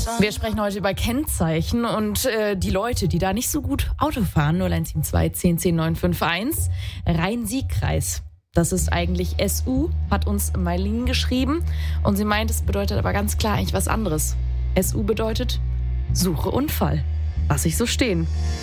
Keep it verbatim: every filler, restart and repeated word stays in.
Wir sprechen heute über Kennzeichen und äh, die Leute, die da nicht so gut Auto fahren. null eins sieben zwei zehn zehn neun fünf eins. Rhein-Sieg-Kreis. Das ist eigentlich S U, hat uns Mailin geschrieben. Und sie meint, es bedeutet aber ganz klar eigentlich was anderes. S U bedeutet Suche Unfall. Lass ich so stehen.